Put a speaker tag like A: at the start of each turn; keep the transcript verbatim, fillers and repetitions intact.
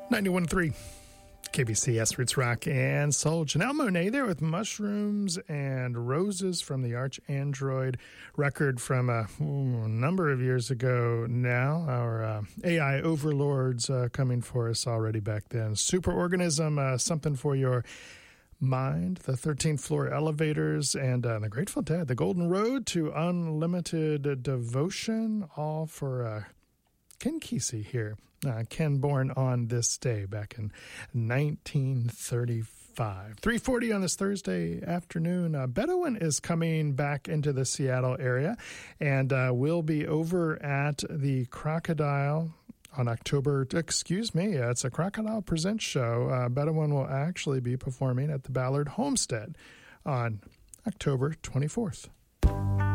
A: ninety-one point three K B C S Roots Rock and Soul. Janelle Monáe there with Mushrooms and Roses from the Arch Android record from a, ooh, a number of years ago now. Our uh, A I overlords uh, coming for us already back then. Superorganism, uh, something for your mind, the thirteenth floor elevators, and uh, the Grateful Dead, the Golden Road to Unlimited Devotion, all for uh, Ken Kesey here. Uh, Ken born on this day back in nineteen thirty-five. three forty on this Thursday afternoon. Uh, Bedouin is coming back into the Seattle area, and uh, we'll be over at the Crocodile on October, excuse me, uh, it's a Crocodile Presents show. Uh, Bedouin will actually be performing at the Ballard Homestead on October twenty-fourth.